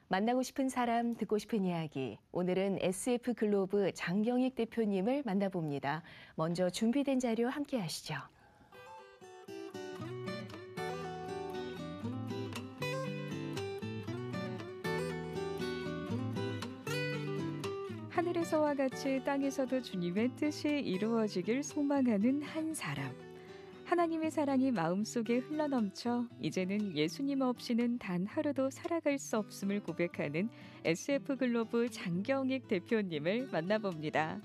만나고 싶은 사람, 듣고 싶은 이야기. 오늘은 SF 글로브 장경익 대표님을 만나봅니다. 먼저 준비된 자료 함께 하시죠. 하늘에서와 같이 땅에서도 주님의 뜻이 이루어지길 소망하는 한 사람. 하나님의 사랑이 마음속에 흘러넘쳐 이제는 예수님 없이는 단 하루도 살아갈 수 없음을 고백하는 SF 글로브 장경익 대표님을 만나봅니다.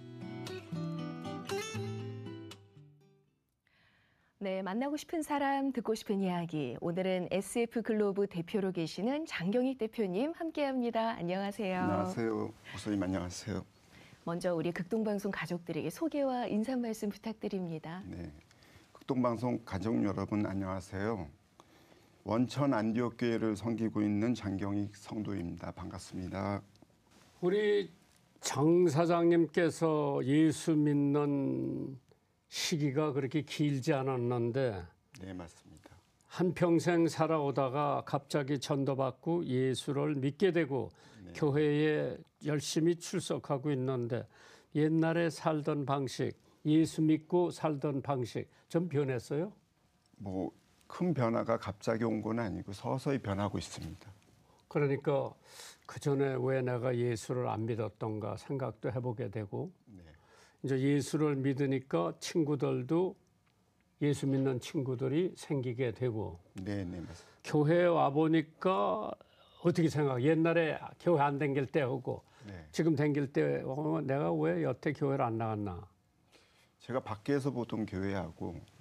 네, 만나고 싶은 사람, 듣고 싶은 이야기. 오늘은 SF 글로브 대표로 계시는 장경익 대표님 함께합니다. 안녕하세요. 안녕하세요. 목사님 안녕하세요. 먼저 우리 극동방송 가족들에게 소개와 인사 말씀 부탁드립니다. 네, 극동방송 가족 여러분 안녕하세요. 원천 안디옥 교회를 섬기고 있는 장경익 성도입니다. 반갑습니다. 우리 장 사장님께서 예수 믿는 시기가 그렇게 길지 않았는데 네, 맞습니다. 한평생 살아오다가 갑자기 전도받고 예수를 믿게 되고 네. 교회에 열심히 출석하고 있는데 옛날에 살던 방식, 예수 믿고 살던 방식 좀 변했어요? 뭐 큰 변화가 갑자기 온 건 아니고 서서히 변하고 있습니다. 그러니까 그 전에 왜 내가 예수를 안 믿었던가 생각도 해보게 되고 네. 이제 예수를 믿으니까 친구들도 예수 믿는 친구들이 생기게 되고 네, 네, 맞습니다. 교회에 와 보니까 어떻게 생각해? 옛날에 교회 안 다닐 때하고 네. 지금 다닐 때 내가 왜 여태 교회를 안 나갔나? 제가 밖에서 보통 교회하고